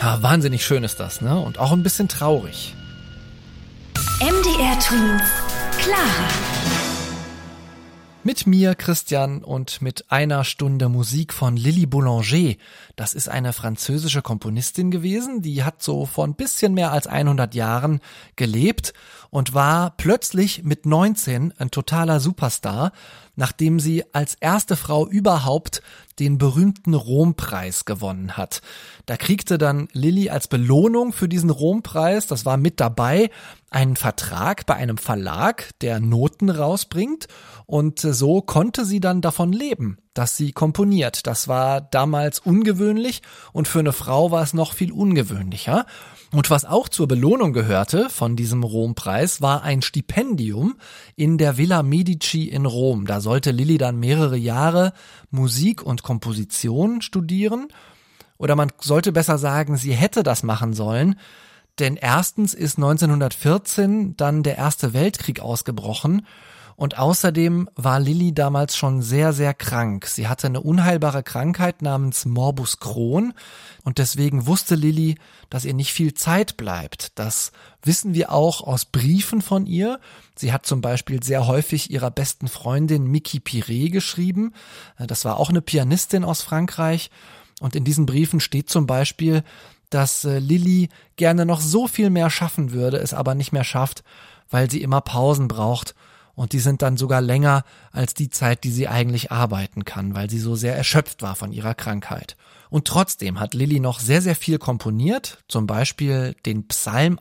Ja, wahnsinnig schön ist das, ne? Und auch ein bisschen traurig. MDR Twins. Clara. Mit mir, Christian, und mit einer Stunde Musik von Lily Boulanger. Das ist eine französische Komponistin gewesen, die hat so vor ein bisschen mehr als 100 Jahren gelebt und war plötzlich mit 19 ein totaler Superstar, nachdem sie als erste Frau überhaupt den berühmten Rompreis gewonnen hat. Da kriegte dann Lily als Belohnung für diesen Rompreis, das war mit dabei, einen Vertrag bei einem Verlag, der Noten rausbringt, und so konnte sie dann davon leben, dass sie komponiert. Das war damals ungewöhnlich und für eine Frau war es noch viel ungewöhnlicher. Und was auch zur Belohnung gehörte von diesem Rompreis, war ein Stipendium in der Villa Medici in Rom. Da sollte Lily dann mehrere Jahre Musik und Komposition studieren. Oder man sollte besser sagen, sie hätte das machen sollen. Denn erstens ist 1914 dann der Erste Weltkrieg ausgebrochen. Und außerdem war Lily damals schon sehr, sehr krank. Sie hatte eine unheilbare Krankheit namens Morbus Crohn und deswegen wusste Lily, dass ihr nicht viel Zeit bleibt. Das wissen wir auch aus Briefen von ihr. Sie hat zum Beispiel sehr häufig ihrer besten Freundin Miki Piré geschrieben. Das war auch eine Pianistin aus Frankreich. Und in diesen Briefen steht zum Beispiel, dass Lily gerne noch so viel mehr schaffen würde, es aber nicht mehr schafft, weil sie immer Pausen braucht. Und die sind dann sogar länger als die Zeit, die sie eigentlich arbeiten kann, weil sie so sehr erschöpft war von ihrer Krankheit. Und trotzdem hat Lily noch sehr, sehr viel komponiert, zum Beispiel den Psalm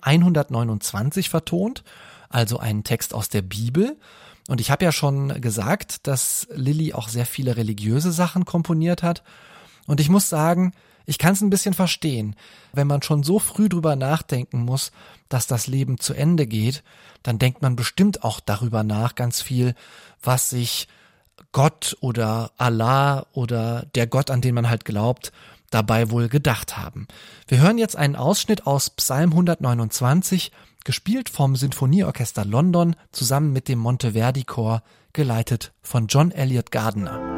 129 vertont, also einen Text aus der Bibel. Und ich habe ja schon gesagt, dass Lily auch sehr viele religiöse Sachen komponiert hat. Und ich muss sagen, ich kann es ein bisschen verstehen. Wenn man schon so früh drüber nachdenken muss, dass das Leben zu Ende geht, dann denkt man bestimmt auch darüber nach, ganz viel, was sich Gott oder Allah oder der Gott, an den man halt glaubt, dabei wohl gedacht haben. Wir hören jetzt einen Ausschnitt aus Psalm 129, gespielt vom Sinfonieorchester London, zusammen mit dem Monteverdi Chor, geleitet von John Eliot Gardiner.